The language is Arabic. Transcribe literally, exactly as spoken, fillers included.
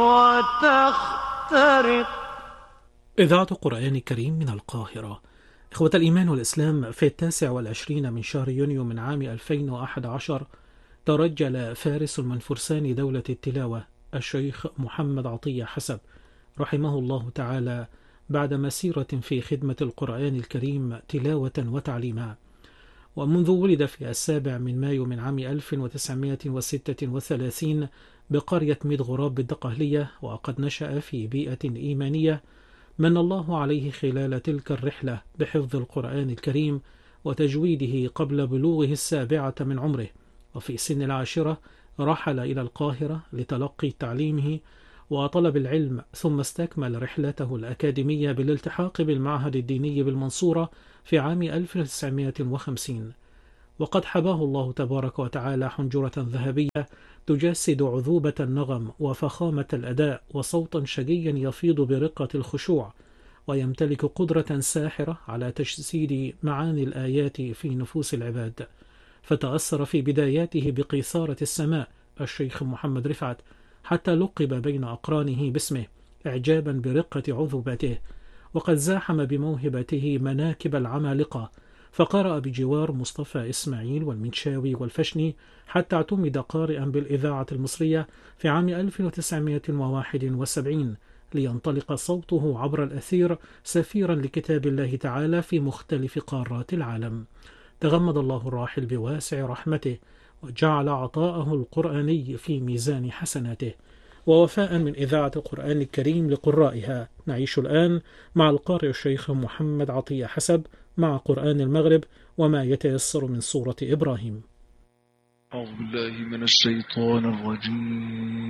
وتخترق. إذاعة قرآن كريم من القاهرة. إخوة الإيمان والإسلام، في التاسع والعشرين من شهر يونيو من عام ألفين وأحد عشر ترجل فارس من فرسان دولة التلاوة الشيخ محمد عطية حسب رحمه الله تعالى بعد مسيرة في خدمة القرآن الكريم تلاوة وتعليما، ومنذ ولد في السابع من مايو من عام ألف وتسعمائة وستة وثلاثين بقرية ميت غراب بالدقهلية، وقد نشأ في بيئة إيمانية من الله عليه خلال تلك الرحلة بحفظ القرآن الكريم وتجويده قبل بلوغه السابعة من عمره، وفي سن العاشرة رحل إلى القاهرة لتلقي تعليمه وطلب العلم، ثم استكمل رحلته الأكاديمية بالالتحاق بالمعهد الديني بالمنصورة في عام ألف وتسعمائة وخمسين. وقد حباه الله تبارك وتعالى حنجرة ذهبية تجسد عذوبة النغم وفخامة الأداء وصوتا شجيا يفيض برقة الخشوع، ويمتلك قدرة ساحرة على تجسيد معاني الآيات في نفوس العباد. فتأثر في بداياته بقيثارة السماء الشيخ محمد رفعت، حتى لقب بين أقرانه باسمه إعجابا برقة عذوبته، وقد زاحم بموهبته مناكب العمالقة، فقرأ بجوار مصطفى إسماعيل والمنشاوي والفشني حتى اعتمد قارئا بالإذاعة المصرية في عام ألف وتسعمائة وواحد وسبعين، لينطلق صوته عبر الأثير سفيرا لكتاب الله تعالى في مختلف قارات العالم. تغمد الله الراحل بواسع رحمته، وجعل عطاءه القرآني في ميزان حسناته. ووفاء من إذاعة القرآن الكريم لقرائها، نعيش الآن مع القارئ الشيخ محمد عطية حسب مع قرآن المغرب وما يتيسر من سورة إبراهيم. أعوذ بالله من الشيطان الرجيم.